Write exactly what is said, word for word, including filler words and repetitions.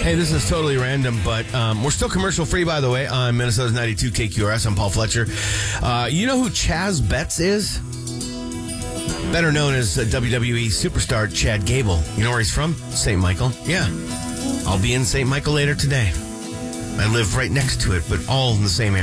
Hey, this is totally random, but um, we're still commercial free, by the way, on Minnesota's ninety-two K Q R S. I'm Paul Fletcher. Uh, you know who Chaz Betts is? Better known as uh, W W E superstar Chad Gable. You know where he's from? Saint Michael. Yeah. I'll be in Saint Michael later today. I live right next to it, but all in the same area.